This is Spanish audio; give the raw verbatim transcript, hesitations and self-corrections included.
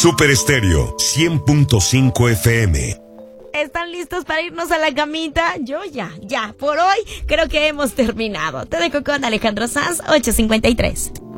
Super Estéreo cien punto cinco F M. ¿Están listos para irnos a la camita? Yo ya, ya, por hoy creo que hemos terminado. Te dejo con Alejandro Sanz, ocho cincuenta y tres.